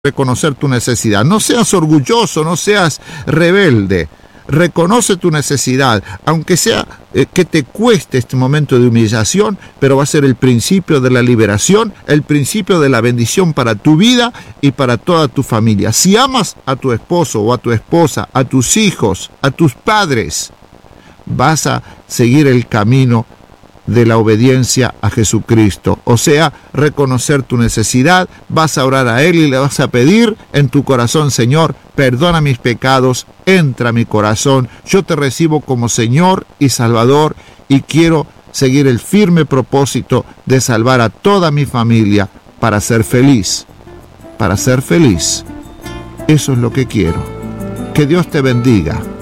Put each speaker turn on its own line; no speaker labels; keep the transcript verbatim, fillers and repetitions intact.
reconocer tu necesidad. No seas orgulloso, no seas rebelde. Reconoce tu necesidad, aunque sea eh, que te cueste este momento de humillación, pero va a ser el principio de la liberación, el principio de la bendición para tu vida y para toda tu familia. Si amas a tu esposo o a tu esposa, a tus hijos, a tus padres, vas a seguir el camino de la obediencia a Jesucristo, o sea, reconocer tu necesidad, vas a orar a Él y le vas a pedir en tu corazón: Señor, perdona mis pecados, entra a mi corazón, yo te recibo como Señor y Salvador y quiero seguir el firme propósito de salvar a toda mi familia para ser feliz, para ser feliz. Eso es lo que quiero. Que Dios te bendiga.